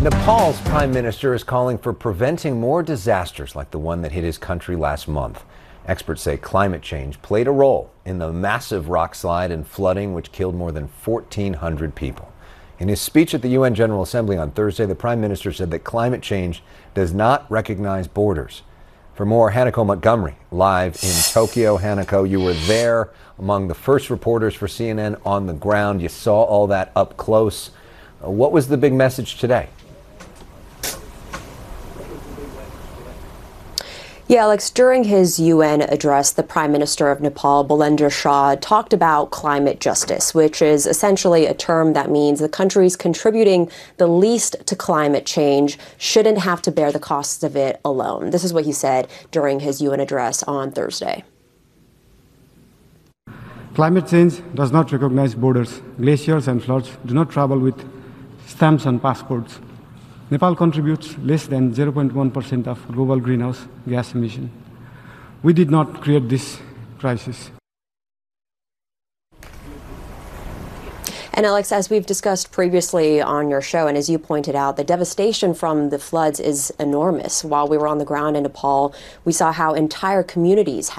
Nepal's prime minister is calling for preventing more disasters like the one that hit his country last month. Experts say climate change played a role in the massive rock slide and flooding which killed more than 1,400 people. In his speech at the UN General Assembly on Thursday, the prime minister said that climate change does not recognize borders. For more, Hanako Montgomery, live in Tokyo. Hanako, you were there among the first reporters for CNN on the ground. You saw all that up close. What was the big message today? Yeah, Alex, during his UN address, the Prime Minister of Nepal, Balendra Shah, talked about climate justice, which is essentially a term that means the countries contributing the least to climate change shouldn't have to bear the costs of it alone. This is what he said during his UN address on Thursday. Climate change does not recognize borders. Glaciers and floods do not travel with stamps on passports. Nepal contributes less than 0.1% of global greenhouse gas emission. We did not create this crisis. And Alex, as we've discussed previously on your show, and as you pointed out, the devastation from the floods is enormous. While we were on the ground in Nepal, we saw how entire communities